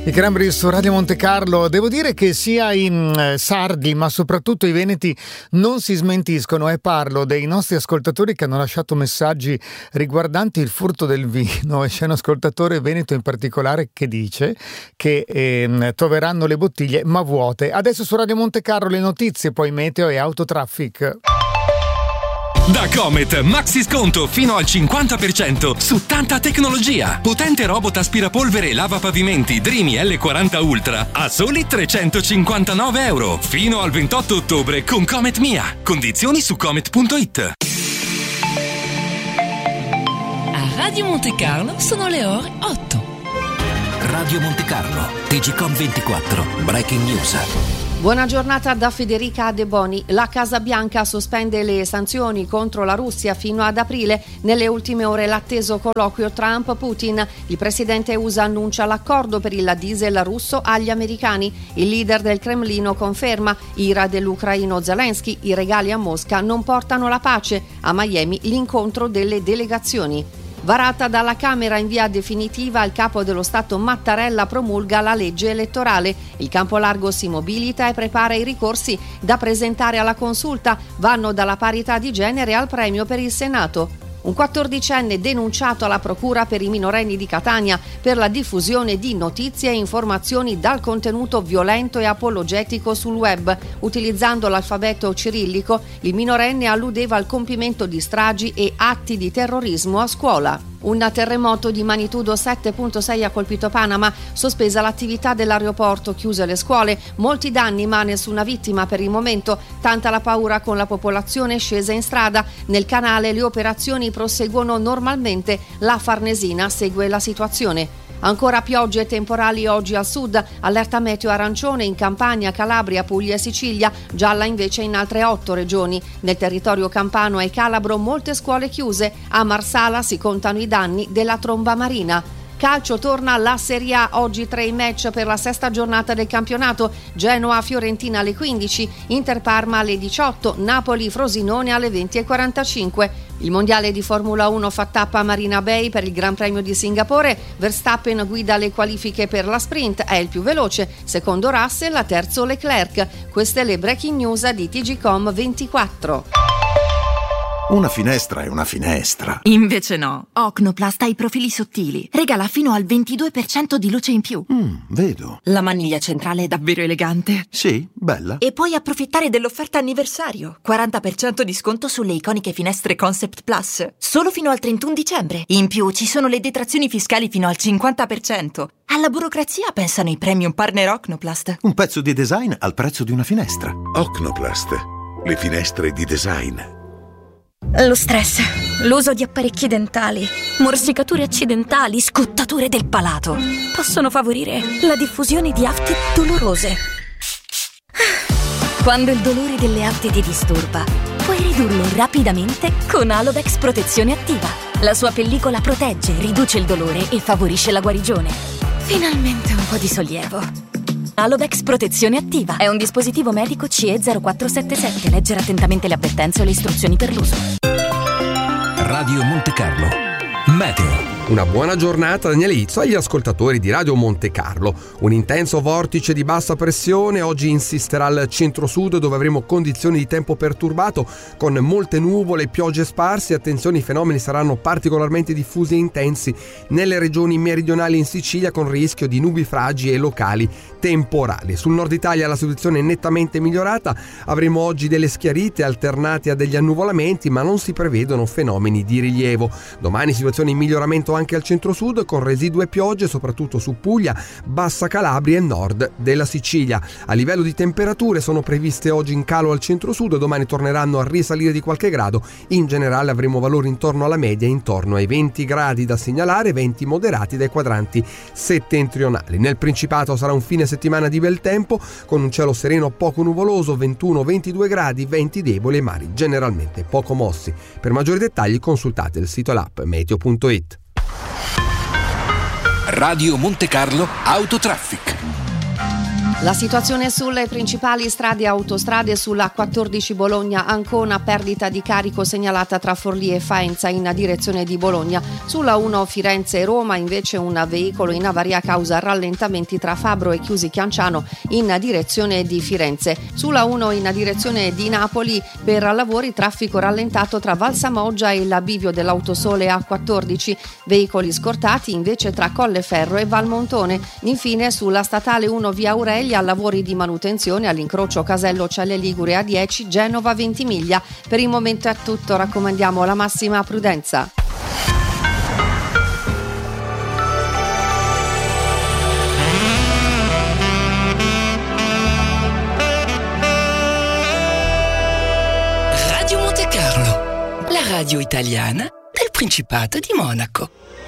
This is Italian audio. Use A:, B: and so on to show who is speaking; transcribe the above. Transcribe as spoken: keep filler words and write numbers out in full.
A: I Cranberry su Radio Monte Carlo. Devo dire che sia i eh, sardi ma soprattutto i veneti non si smentiscono, e parlo dei nostri ascoltatori che hanno lasciato messaggi riguardanti il furto del vino, e c'è un ascoltatore veneto in particolare che dice che eh, troveranno le bottiglie ma vuote. Adesso su Radio Monte Carlo le notizie, poi meteo e autotraffic.
B: Da Comet, maxi sconto fino al cinquanta per cento su tanta tecnologia. Potente robot aspirapolvere e lavapavimenti Dreamy L quaranta Ultra a soli trecentocinquantanove euro. Fino al ventotto ottobre con Comet Mia. Condizioni su comet punto it.
C: A Radio Monte Carlo sono le ore otto.
D: Radio Monte Carlo, T G Com ventiquattro, Breaking News.
E: Buona giornata da Federica De Boni. La Casa Bianca sospende le sanzioni contro la Russia fino ad aprile. Nelle ultime ore l'atteso colloquio Trump-Putin. Il presidente U S A annuncia l'accordo per il diesel russo agli americani. Il leader del Cremlino conferma ira dell'ucraino Zelensky. I regali a Mosca non portano la pace. A Miami l'incontro delle delegazioni. Varata dalla Camera in via definitiva, il capo dello Stato Mattarella promulga la legge elettorale. Il campo largo si mobilita e prepara i ricorsi da presentare alla consulta. Vanno dalla parità di genere al premio per il Senato. Un quattordicenne denunciato alla procura per i minorenni di Catania per la diffusione di notizie e informazioni dal contenuto violento e apologetico sul web. Utilizzando l'alfabeto cirillico, il minorenne alludeva al compimento di stragi e atti di terrorismo a scuola. Un terremoto di magnitudo sette virgola sei ha colpito Panama, sospesa l'attività dell'aeroporto, chiuse le scuole, molti danni ma nessuna vittima per il momento, tanta la paura con la popolazione scesa in strada. Nel canale le operazioni proseguono normalmente, la Farnesina segue la situazione. Ancora piogge e temporali oggi al sud, allerta meteo arancione in Campania, Calabria, Puglia e Sicilia, gialla invece in altre otto regioni. Nel territorio campano e calabro molte scuole chiuse, a Marsala si contano i danni della tromba marina. Calcio, torna alla Serie A, oggi tre match per la sesta giornata del campionato. Genoa-Fiorentina alle quindici, Inter-Parma alle diciotto, Napoli-Frosinone alle venti e quarantacinque. Il mondiale di Formula uno fa tappa a Marina Bay per il Gran Premio di Singapore. Verstappen guida le qualifiche per la sprint, è il più veloce, secondo Russell, a terzo Leclerc. Queste le breaking news di T G Com ventiquattro.
F: Una finestra è una finestra.
G: Invece no. Ocnoplast ha i profili sottili. Regala fino al ventidue per cento di luce in più.
F: Mm, vedo.
G: La maniglia centrale è davvero elegante.
F: Sì, bella.
G: E puoi approfittare dell'offerta anniversario. quaranta per cento di sconto sulle iconiche finestre Concept Plus. Solo fino al trentuno dicembre. In più ci sono le detrazioni fiscali fino al cinquanta per cento. Alla burocrazia pensano i premium partner Ocnoplast.
F: Un pezzo di design al prezzo di una finestra.
H: Ocnoplast. Le finestre di design.
I: Lo stress, l'uso di apparecchi dentali, morsicature accidentali, scottature del palato possono favorire la diffusione di afti dolorose. Quando il dolore delle afti ti disturba, puoi ridurlo rapidamente con Alovex Protezione Attiva. La sua pellicola protegge, riduce il dolore e favorisce la guarigione. Finalmente un po' di sollievo. Alovex Protezione Attiva è un dispositivo medico C E zero quattro sette sette. Leggere attentamente le avvertenze e le istruzioni per l'uso.
D: Radio Monte Carlo, meteo.
J: Una buona giornata Daniele Izzo agli ascoltatori di Radio Monte Carlo. Un intenso vortice di bassa pressione oggi insisterà al centro-sud, dove avremo condizioni di tempo perturbato con molte nuvole e piogge sparse. Attenzione, i fenomeni saranno particolarmente diffusi e intensi nelle regioni meridionali in Sicilia, con rischio di nubifragi e locali temporali. Sul nord Italia la situazione è nettamente migliorata, avremo oggi delle schiarite alternate a degli annuvolamenti, ma non si prevedono fenomeni di rilievo. Domani situazione in miglioramento anche al centro-sud, con residue piogge soprattutto su Puglia, Bassa Calabria e nord della Sicilia. A livello di temperature sono previste oggi in calo al centro-sud, domani torneranno a risalire di qualche grado. In generale avremo valori intorno alla media, intorno ai venti gradi da segnalare, venti moderati dai quadranti settentrionali. Nel Principato sarà un fine settimana di bel tempo, con un cielo sereno poco nuvoloso, ventuno ventidue gradi, venti deboli e mari generalmente poco mossi. Per maggiori dettagli consultate il sito e l'app meteo punto it.
D: Radio Monte Carlo Autotraffic.
E: La situazione sulle principali strade e autostrade: sulla quattordici Bologna-Ancona, perdita di carico segnalata tra Forlì e Faenza in direzione di Bologna. Sulla uno Firenze-Roma invece un veicolo in avaria causa rallentamenti tra Fabro e Chiusi Chianciano in direzione di Firenze. Sulla uno in direzione di Napoli per lavori traffico rallentato tra Valsamoggia e il bivio dell'Autosole A quattordici, veicoli scortati invece tra Colleferro e Valmontone. Infine sulla statale uno via Aurelia, lavori di manutenzione all'incrocio Casello Celle Ligure A dieci, Genova Ventimiglia. Per il momento è tutto, raccomandiamo la massima prudenza.
C: Radio Monte Carlo, la radio italiana del Principato di Monaco.